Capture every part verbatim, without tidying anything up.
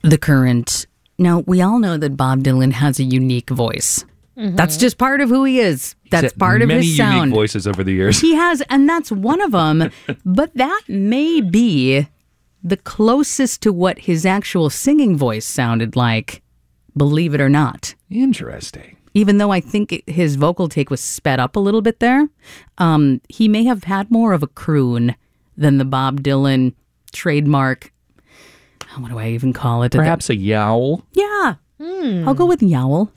The Current. Now, we all know that Bob Dylan has a unique voice. Mm-hmm. That's just part of who he is. That's part of his sound. Many unique voices over the years. He has, and that's one of them. But that may be the closest to what his actual singing voice sounded like, believe it or not. Interesting. Even though I think it, his vocal take was sped up a little bit there, um, he may have had more of a croon than the Bob Dylan trademark. What do I even call it? Perhaps a yowl? Yeah. Mm. I'll go with yowl.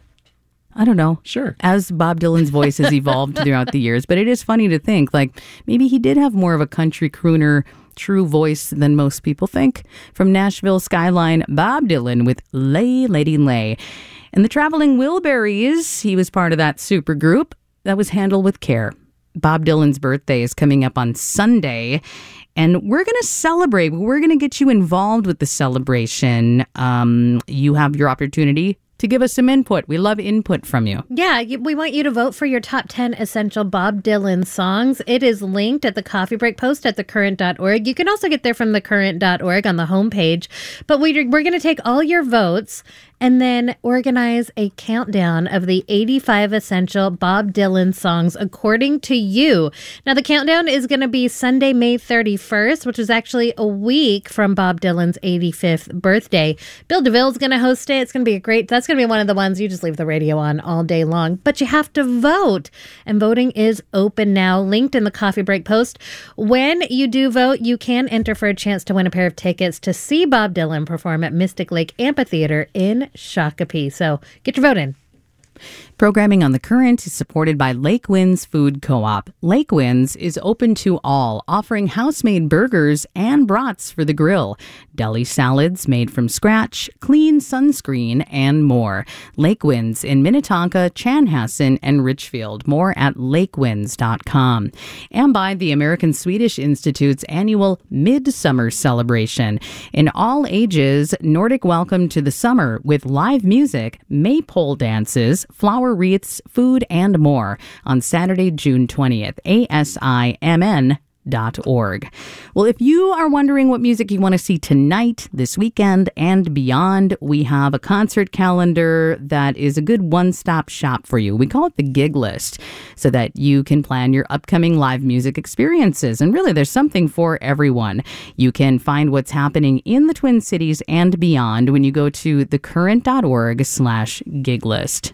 I don't know. Sure. As Bob Dylan's voice has evolved throughout the years. But it is funny to think, like, maybe he did have more of a country crooner true voice than most people think. From Nashville Skyline, Bob Dylan with Lay Lady Lay. And the Traveling Wilburys, he was part of that super group that was handled with care. Bob Dylan's birthday is coming up on Sunday. And we're going to celebrate. We're going to get you involved with the celebration. Um, you have your opportunity to give us some input. We love input from you. Yeah, we want you to vote for your top ten essential Bob Dylan songs. It is linked at the Coffee Break post at the current dot org. You can also get there from the current dot org on the homepage. But we, we're going to take all your votes and then organize a countdown of the eighty-five essential Bob Dylan songs according to you. Now, the countdown is going to be Sunday, May thirty-first, which is actually a week from Bob Dylan's eighty-fifth birthday. Bill DeVille's going to host it. It's going to be a great, that's going to be one of the ones you just leave the radio on all day long. But you have to vote. And voting is open now, linked in the Coffee Break post. When you do vote, you can enter for a chance to win a pair of tickets to see Bob Dylan perform at Mystic Lake Amphitheater in Shakopee. So get your vote in. Programming on The Current is supported by Lake Winds Food Co-op. Lake Winds is open to all, offering house-made burgers and brats for the grill, deli salads made from scratch, clean sunscreen, and more. Lake Winds in Minnetonka, Chanhassen, and Richfield. More at lake winds dot com. And by the American Swedish Institute's annual Midsummer Celebration. In all ages, Nordic welcome to the summer with live music, maypole dances, flower wreaths, food, and more on Saturday, June twentieth. A S I M N dot org. Well, if you are wondering what music you want to see tonight, this weekend, and beyond, we have a concert calendar that is a good one-stop shop for you. We call it the Gig List, so that you can plan your upcoming live music experiences. And really, there's something for everyone. You can find what's happening in the Twin Cities and beyond when you go to the current dot org slash gig list.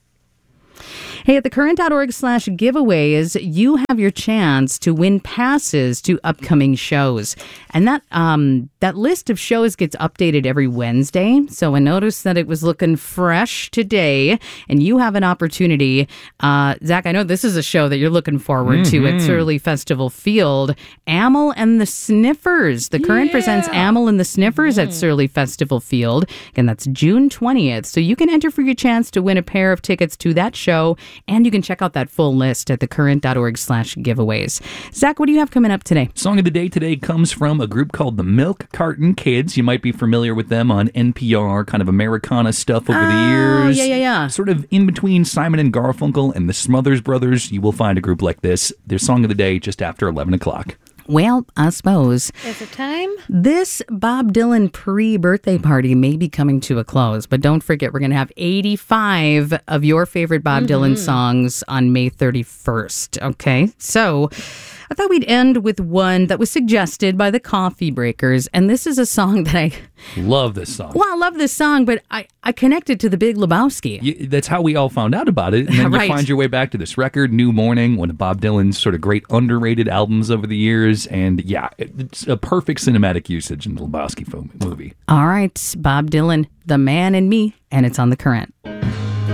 Hey, at the current dot org slash giveaways, you have your chance to win passes to upcoming shows. And that um, that list of shows gets updated every Wednesday. So I noticed that it was looking fresh today. And you have an opportunity. Uh, Zach, I know this is a show that you're looking forward mm-hmm. to at Surly Festival Field. Amyl and the Sniffers. The Current yeah. presents Amyl and the Sniffers mm-hmm. at Surly Festival Field. And that's June twentieth. So you can enter for your chance to win a pair of tickets to that show. And you can check out that full list at the current dot org slash giveaways. Zach, what do you have coming up today? Song of the day today comes from a group called the Milk Carton Kids. You might be familiar with them on N P R, kind of Americana stuff over oh, the years. yeah, yeah, yeah. Sort of in between Simon and Garfunkel and the Smothers Brothers, you will find a group like this. Their song of the day just after eleven o'clock. Well, I suppose. Is it time? This Bob Dylan pre-birthday party may be coming to a close, but don't forget, we're going to have eighty-five of your favorite Bob mm-hmm. Dylan songs on May thirty-first. Okay, so I thought we'd end with one that was suggested by the Coffee Breakers, and this is a song that I... Love this song. Well, I love this song, but I, I connected to The Big Lebowski. You, that's how we all found out about it, and then right. you find your way back to this record, New Morning, one of Bob Dylan's sort of great underrated albums over the years, and yeah, it's a perfect cinematic usage in the Lebowski movie. All right, Bob Dylan, The Man in Me, and it's on The Current.